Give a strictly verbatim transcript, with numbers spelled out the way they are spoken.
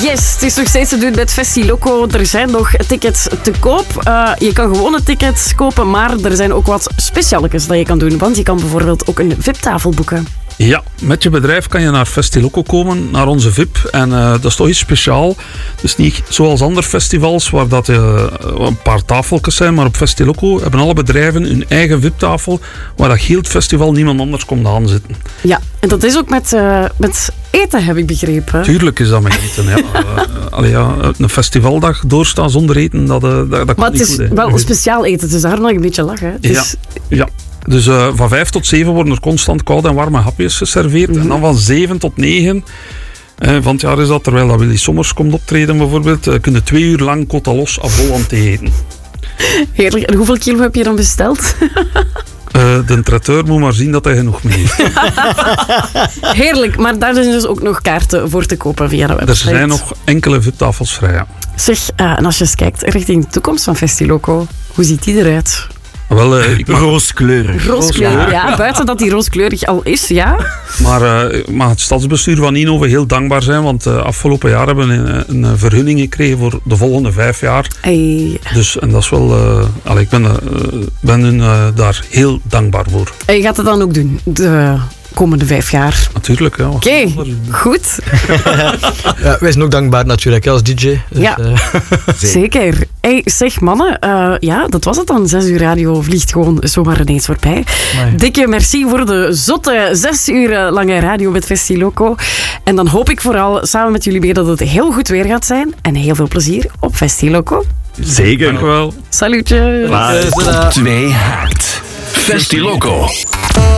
Yes, het is nog steeds te doen met Festiloco. Er zijn nog tickets te koop. Uh, je kan gewone tickets kopen, maar er zijn ook wat specialetjes dat je kan doen. Want je kan bijvoorbeeld ook een V I P-tafel boeken. Ja, met je bedrijf kan je naar Festiloco komen, naar onze V I P. En uh, dat is toch iets speciaal. Dus niet zoals andere festivals, waar dat, uh, een paar tafeltjes zijn. Maar op Festiloco hebben alle bedrijven hun eigen V I P-tafel, waar dat heel het festival niemand anders komt aan zitten. Ja, en dat is ook met, uh, met eten, heb ik begrepen. Tuurlijk is dat met eten. Ja. uh, allee, ja, een festivaldag doorstaan zonder eten, dat, uh, dat, dat kan maar niet het is goed, wel een speciaal eten, dus daar nog een beetje lachen. Hè? Dus... Ja, ja. Dus uh, van vijf tot zeven worden er constant koude en warme hapjes geserveerd. Mm-hmm. En dan van zeven tot negen uh, van het jaar is dat, terwijl dat Willy Sommers komt optreden bijvoorbeeld, uh, kunnen twee uur lang Cotalos à volonté eten. Heerlijk. En hoeveel kilo heb je dan besteld? Uh, de traiteur moet maar zien dat hij genoeg mee heeft. Heerlijk, maar daar zijn dus ook nog kaarten voor te kopen via de website. Er zijn nog enkele V I P-tafels vrij, ja. Zeg, uh, en als je eens kijkt richting de toekomst van Festiloco, hoe ziet die eruit? Wel, uh, ik mag... Rooskleurig. Rooskleurig, ja. Buiten dat die rooskleurig al is, ja. Maar uh, mag het stadsbestuur van Ninove heel dankbaar zijn, want uh, afgelopen jaar hebben we een, een vergunning gekregen voor de volgende vijf jaar. Hey. Dus, en dat is wel... Uh, allee, ik ben, uh, ben hun uh, daar heel dankbaar voor. En je gaat het dan ook doen, de komende vijf jaar? Natuurlijk, ja. Oké, okay, goed. Ja, wij zijn ook dankbaar natuurlijk als D J. Dus, ja, uh, zeker. Hey, zeg mannen, uh, ja, dat was het dan. Zes uur radio vliegt gewoon zomaar ineens voorbij. Nee. Dikke merci voor de zotte zes uur lange radio met Festiloco. En dan hoop ik vooral samen met jullie mee dat het heel goed weer gaat zijn. En heel veel plezier op Festiloco. Zeker. Dank u wel. Salutje. Op twee haakt. Festiloco.